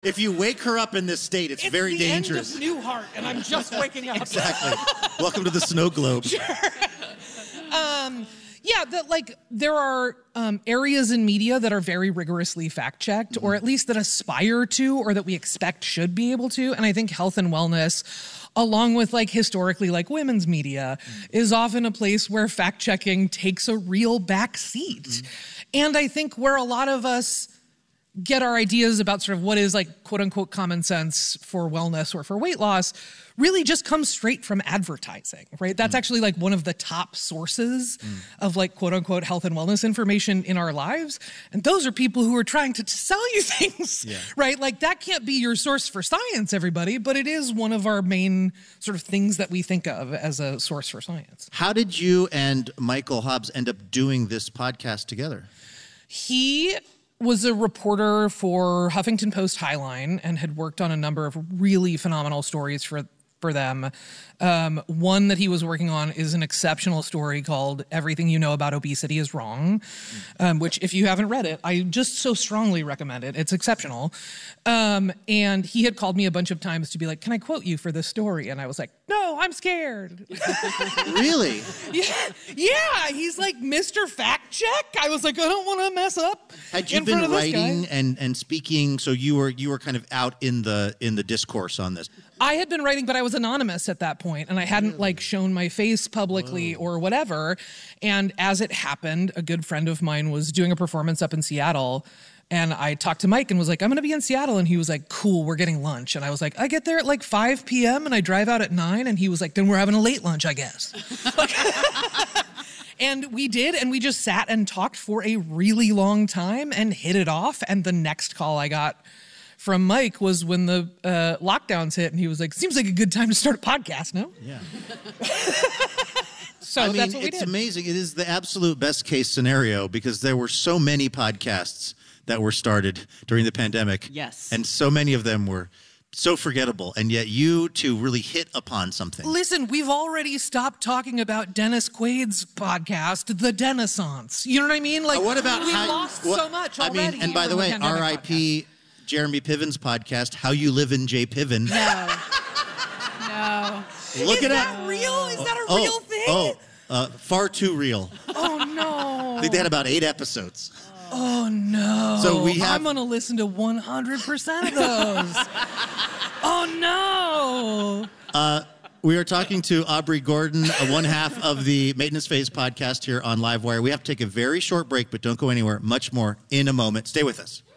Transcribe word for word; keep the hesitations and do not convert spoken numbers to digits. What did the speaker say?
If you wake her up in this state, it's, it's very the dangerous. End of Newhart, and I'm just waking up. Exactly. Welcome to the snow globe. Sure. Um, yeah, that like there are um, areas in media that are very rigorously fact-checked, mm-hmm. or at least that aspire to, or that we expect should be able to. And I think health and wellness, along with like historically like women's media, mm-hmm. is often a place where fact-checking takes a real back seat. Mm-hmm. And I think where a lot of us get our ideas about sort of what is like quote unquote common sense for wellness or for weight loss really just comes straight from advertising, right? That's mm. actually like one of the top sources mm. of like quote unquote health and wellness information in our lives. And those are people who are trying to sell you things, yeah. right? Like that can't be your source for science, everybody, but it is one of our main sort of things that we think of as a source for science. How did you and Michael Hobbs end up doing this podcast together? He was a reporter for Huffington Post Highline and had worked on a number of really phenomenal stories for for them. Um, one that he was working on is an exceptional story called Everything You Know About Obesity is Wrong, um, which if you haven't read it, I just so strongly recommend it. It's exceptional. Um, and he had called me a bunch of times to be like, can I quote you for this story? And I was like, no, I'm scared. Really? Yeah, yeah. He's like Mister Fact Check. I was like, I don't want to mess up. Had you been writing and, and speaking, so you were you were kind of out in the in the discourse on this? I had been writing, but I was anonymous at that point, and I hadn't like shown my face publicly Whoa. or whatever. And as it happened, a good friend of mine was doing a performance up in Seattle, and I talked to Mike and was like, I'm going to be in Seattle. And he was like, cool, we're getting lunch. And I was like, I get there at like five p.m. and I drive out at nine. And he was like, then we're having a late lunch, I guess. And we did, and we just sat and talked for a really long time and hit it off. And the next call I got from Mike was when the uh, lockdowns hit, and he was like, seems like a good time to start a podcast, no? Yeah. So I mean, that's what we it's did. amazing. It is the absolute best case scenario because there were so many podcasts that were started during the pandemic. Yes. And so many of them were so forgettable, and yet you two really hit upon something. Listen, we've already stopped talking about Dennis Quaid's podcast, The Denaissance. You know what I mean? Like, uh, what about we how, lost what, so much I already. mean, and by the way, R I P Jeremy Piven's podcast, How You Live in Jay Piven. No. No. Look Is it that up. real? Is that a oh, real thing? Oh, uh, far too real. Oh, no. I think they had about eight episodes. Oh, no. So we have... I'm going to listen to one hundred percent of those. Oh, no. Uh, we are talking to Aubrey Gordon, uh, one half of the Maintenance Phase podcast here on Livewire. We have to take a very short break, but don't go anywhere. Much more in a moment. Stay with us.